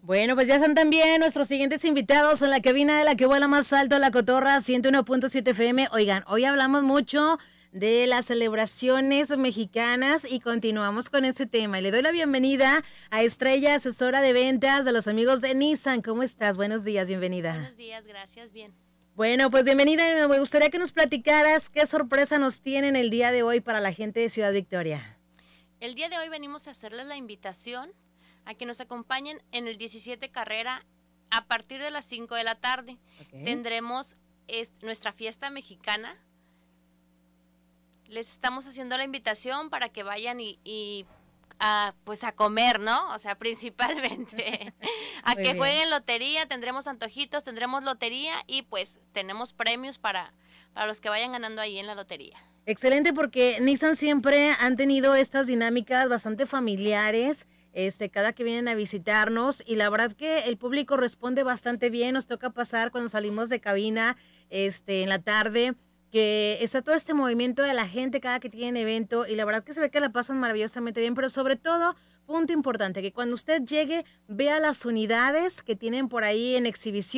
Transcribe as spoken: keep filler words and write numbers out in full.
Bueno, pues ya están también nuestros siguientes invitados en la cabina de la que vuela más alto, la Cotorra ciento uno punto siete F M. Oigan, hoy hablamos mucho de las celebraciones mexicanas y continuamos con ese tema. Y le doy la bienvenida a Estrella, asesora de ventas de los amigos de Nissan. ¿Cómo estás? Buenos días, bienvenida. Buenos días, gracias, bien. Bueno, pues bienvenida. Me gustaría que nos platicaras qué sorpresa nos tienen el día de hoy para la gente de Ciudad Victoria. El día de hoy venimos a hacerles la invitación a que nos acompañen en el diecisiete Carrera a partir de las cinco de la tarde. Okay. Tendremos es, nuestra fiesta mexicana. Les estamos haciendo la invitación para que vayan y, y a, pues a comer, ¿no? O sea, principalmente a que bien. Jueguen lotería, tendremos antojitos, tendremos lotería y pues tenemos premios para, para los que vayan ganando ahí en la lotería. Excelente, porque Nissan siempre han tenido estas dinámicas bastante familiares, este, cada que vienen a visitarnos, y la verdad que el público responde bastante bien. Nos toca pasar cuando salimos de cabina este, en la tarde, que está todo este movimiento de la gente cada que tienen evento, y la verdad que se ve que la pasan maravillosamente bien, pero sobre todo, punto importante, que cuando usted llegue, vea las unidades que tienen por ahí en exhibición.